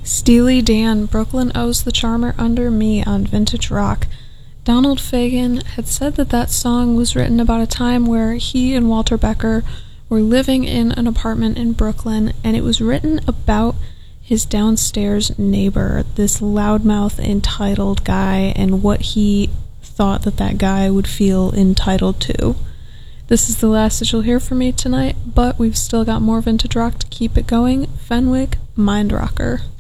Steely Dan, Brooklyn Owes the Charmer Under Me on Vintage Rock. Donald Fagen had said that that song was written about a time where he and Walter Becker were living in an apartment in Brooklyn, and it was written about his downstairs neighbor, this loudmouth entitled guy, and what he thought that that guy would feel entitled to. This is the last that you'll hear from me tonight, but we've still got more vintage rock to keep it going. Fenwick, Mind Rocker.